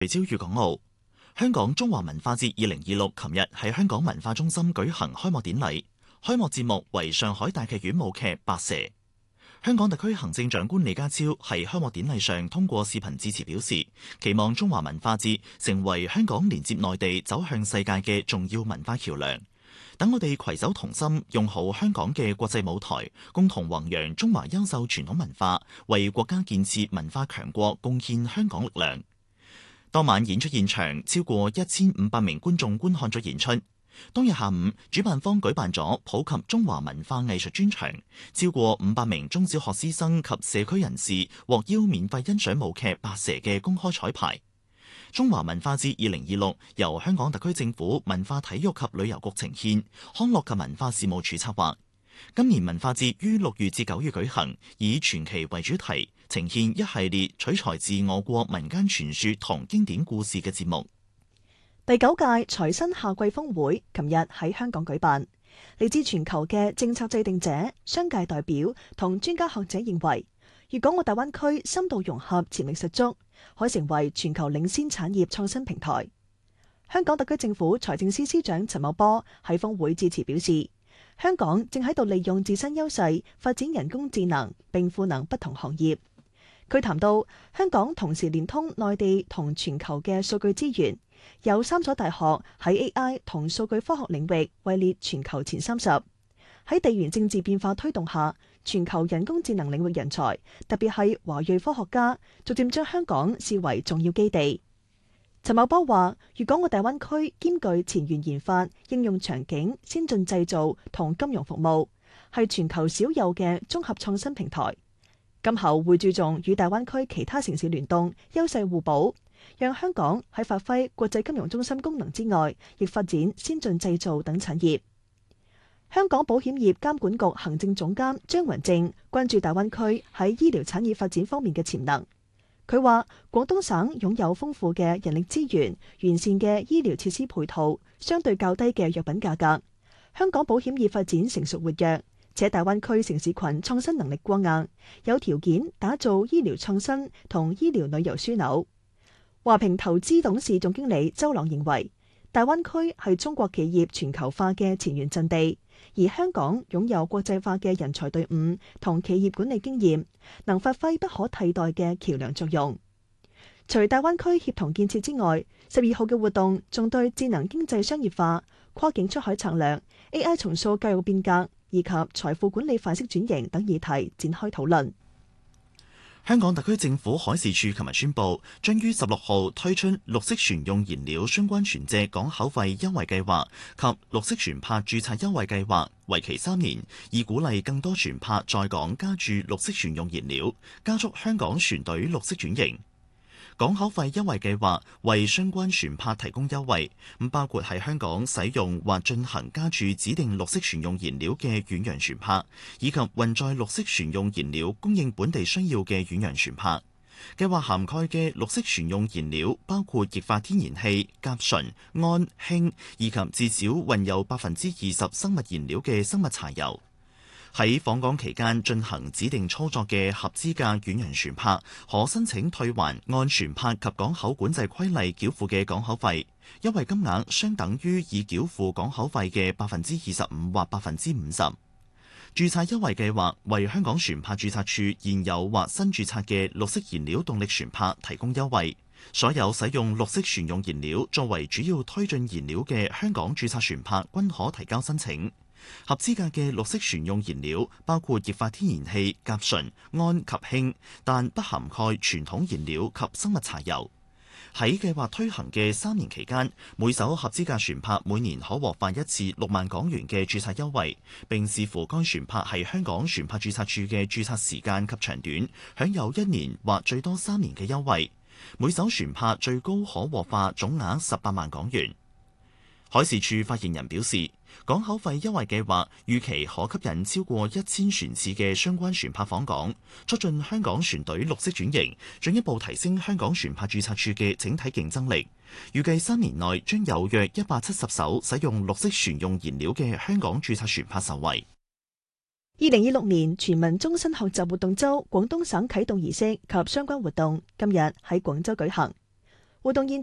聚焦粵港澳，香港中華文化節2026琴日喺香港文化中心舉行開幕典禮，開幕節目為上海大劇院舞劇《白蛇》。香港特區行政長官李家超喺開幕典禮上通過視頻致辭表示，期望中華文化節成為香港連接內地走向世界嘅重要文化橋樑。等我哋攜手同心，用好香港嘅國際舞台，共同弘揚中華優秀傳統文化，為國家建設文化強國貢獻香港力量。當晚演出現場超過1500名觀眾觀看咗演出。當日下午，主辦方舉辦咗普及中華文化藝術專場，超過500名中小學師生及社區人士獲邀免費欣賞舞劇《白蛇》嘅公開彩排。中華文化節2026由香港特區政府文化體育及旅遊局呈獻，康樂及文化事務署策劃。今年文化節於6月至9月舉行，以傳奇為主題，呈獻一系列取材自我國民間傳說同經典故事嘅節目。 第9屆財新夏季峰會琴日喺香港舉辦，嚟自全球嘅政策制定者、商界代表同專家學者認為，粵港澳大灣區深度融合潛力十足，可成為全球領先產業創新平台。香港特區政府財政司司長陳茂波喺峰會致辭表示，香港正喺度利用自身優勢發展人工智能，並賦能不同行業。佢談到，香港同時連通內地同全球嘅數據資源，有3所大學喺 AI 同數據科學領域位列全球前30。喺地緣政治變化推動下，全球人工智能領域人才，特別係華裔科學家，逐漸將香港視為重要基地。陳茂波話，粵港澳大灣區兼具前沿研發、應用場景、先進製造同金融服務，係全球少有嘅綜合創新平台。今後會注重與大灣區其他城市聯動，優勢互補，讓香港喺發揮國際金融中心功能之外，亦發展先進製造等產業。香港保險業監管局行政總監張雲正關注大灣區喺醫療產業發展方面嘅潛能。佢話，廣東省擁有豐富嘅人力資源、完善嘅醫療設施配套、相對較低嘅藥品價格。香港保險業發展成熟活躍，且大灣區城市群創新能力過硬，有條件打造醫療創新同醫療旅遊樞紐。華平投資董事總經理周朗認為，大灣區係中國企業全球化嘅前沿陣地，而香港擁有國際化嘅人才隊伍同企業管理經驗，能發揮不可替代嘅橋樑作用。除大灣區協同建設之外，12號嘅活動仲對智能經濟商業化、跨境出海策略、AI 重塑教育變革以及財富管理範式轉型等議題展開討論。 香港特區政府海事處琴日宣布，將於16號推出綠色船用燃料相關船隻港口費優惠計劃及綠色船舶註冊優惠計劃，為期3年，以鼓勵更多船舶在港加注綠色船用燃料，加速香港船隊綠色轉型。港口費優惠計劃為相關船舶提供優惠，包括喺香港使用或進行加注指定綠色船用燃料嘅遠洋船舶，以及運載綠色船用燃料供應本地需要嘅遠洋船舶。計劃涵蓋嘅綠色船用燃料包括液化天然氣、甲醇、氨、氫，以及至少混有20%生物燃料嘅生物柴油。喺訪港期間進行指定操作嘅合資格遠洋船舶，可申請退還按船舶及港口管制規例繳付嘅港口費，優惠金額相等於已繳付港口費嘅25%或50%。註冊優惠計劃為香港船舶註冊處現有或新註冊嘅綠色燃料動力船舶提供優惠。所有使用綠色船用燃料作為主要推進燃料嘅香港註冊船舶均可提交申請。合資格嘅綠色船用燃料包括液化天然氣、甲醇、氨及氫，但不涵蓋傳統燃料及生物柴油。喺計劃推行嘅3年期間，每艘合資格船舶每年可獲發一次6萬港元嘅註冊優惠，並視乎該船舶係香港船舶註冊處嘅註冊時間及長短，享有1年或最多3年嘅優惠。每艘船舶最高可獲發總額18萬港元。海事處發言人表示，港口費優惠計劃預期可吸引超過1000船次嘅相關船舶訪港，促進香港船隊綠色轉型，進一步提升香港船舶註冊處嘅整體競爭力。預計3年內將有約170艘使用綠色船用燃料嘅香港註冊船舶受惠。 2026年全民終身學習活動周廣東省啟動儀式及相關活動今日喺廣州舉行。 活動現